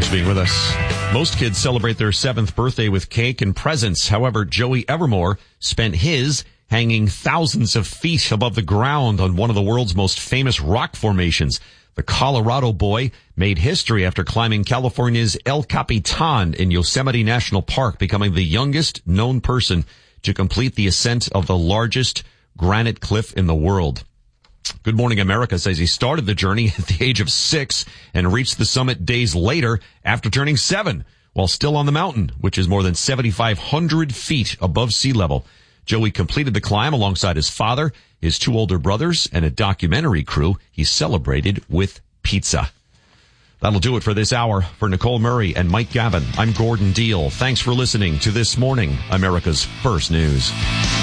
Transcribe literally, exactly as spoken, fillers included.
for being with us. Most kids celebrate their seventh birthday with cake and presents. However, Joey Evermore spent his hanging thousands of feet above the ground on one of the world's most famous rock formations. The Colorado boy made history after climbing California's El Capitan in Yosemite National Park, becoming the youngest known person to complete the ascent of the largest granite cliff in the world. Good Morning America says he started the journey at the age of six and reached the summit days later after turning seven, while still on the mountain, which is more than seventy-five hundred feet above sea level. Joey completed the climb alongside his father, his two older brothers, and a documentary crew he celebrated with pizza. That'll do it for this hour. For Nicole Murray and Mike Gavin, I'm Gordon Deal. Thanks for listening to This Morning, America's First News.